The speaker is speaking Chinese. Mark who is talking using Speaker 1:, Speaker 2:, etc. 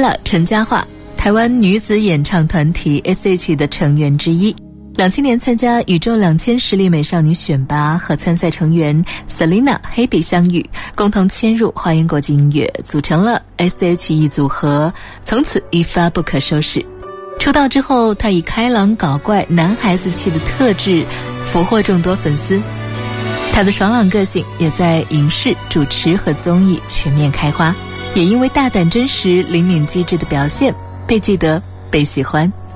Speaker 1: Selina 陈嘉桦，台湾女子演唱团体 S.H.E 的成员之一。2007年参加宇宙2000实力美少女选拔，和参赛成员 Selina 黑比相遇，共同迁入花烟国际音乐，组成了 S.H.E 组合，从此一发不可收拾。出道之后，她以开朗搞怪男孩子气的特质俘获众多粉丝，她的爽朗个性也在影视、主持和综艺全面开花，也因为大胆真实、灵敏机智的表现被记得、被喜欢。